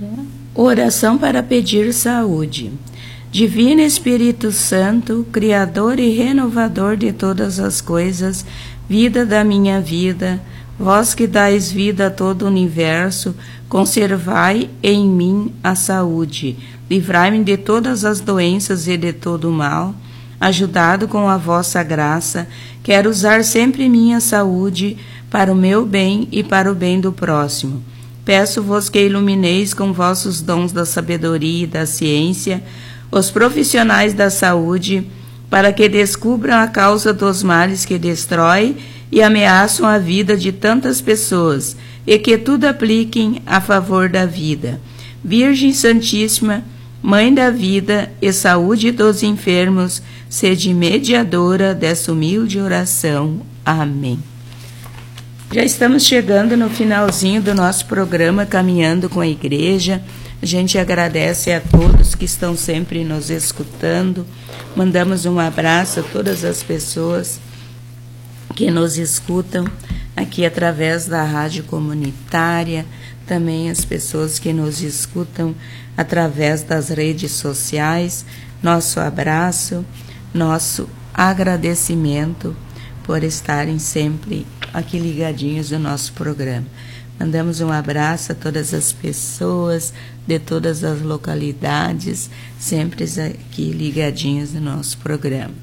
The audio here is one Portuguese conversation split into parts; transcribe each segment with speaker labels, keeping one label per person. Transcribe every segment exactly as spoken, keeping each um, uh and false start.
Speaker 1: Oração para pedir saúde. Divino Espírito Santo, Criador e Renovador de todas as coisas, vida da minha vida, vós que dais vida a todo o universo, conservai em mim a saúde, livrai-me de todas as doenças e de todo o mal. Ajudado com a vossa graça, quero usar sempre minha saúde para o meu bem e para o bem do próximo. Peço-vos que ilumineis com vossos dons da sabedoria e da ciência os profissionais da saúde, para que descubram a causa dos males que destrói e ameaçam a vida de tantas pessoas, e que tudo apliquem a favor da vida. Virgem Santíssima, Mãe da vida e saúde dos enfermos, sede mediadora dessa humilde oração. Amém. Já estamos chegando no finalzinho do nosso programa Caminhando com a Igreja. A gente agradece a todos que estão sempre nos escutando. Mandamos um abraço a todas as pessoas que nos escutam aqui através da rádio comunitária, também as pessoas que nos escutam através das redes sociais. Nosso abraço, nosso agradecimento por estarem sempre aqui ligadinhos no nosso programa. Mandamos um abraço a todas as pessoas de todas as localidades, sempre aqui ligadinhos no nosso programa.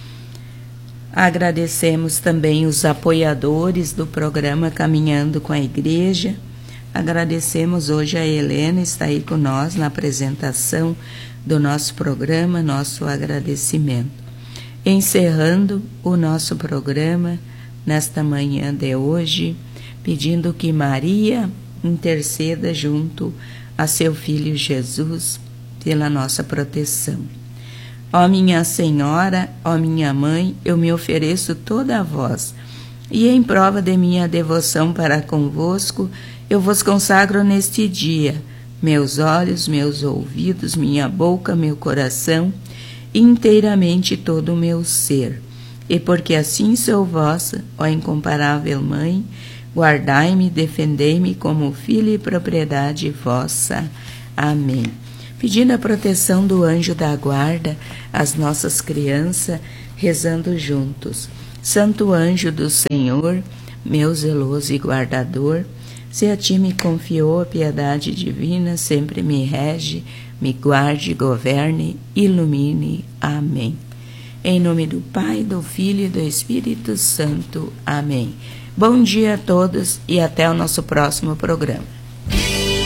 Speaker 1: Agradecemos também os apoiadores do programa Caminhando com a Igreja. Agradecemos hoje a Helena, está aí com nós na apresentação do nosso programa, nosso agradecimento. Encerrando o nosso programa nesta manhã de hoje, pedindo que Maria interceda junto a seu Filho Jesus pela nossa proteção. Ó minha Senhora, ó minha Mãe, eu me ofereço toda a vós, e em prova de minha devoção para convosco, eu vos consagro neste dia meus olhos, meus ouvidos, minha boca, meu coração, inteiramente todo o meu ser. E porque assim sou vossa, ó incomparável Mãe, guardai-me, defendei-me como filho e propriedade vossa. Amém. Pedindo a proteção do anjo da guarda, as nossas crianças, rezando juntos. Santo anjo do Senhor, meu zeloso e guardador, se a ti me confiou a piedade divina, sempre me rege, me guarde, governe, ilumine. Amém. Em nome do Pai, do Filho e do Espírito Santo. Amém. Bom dia a todos e até o nosso próximo programa.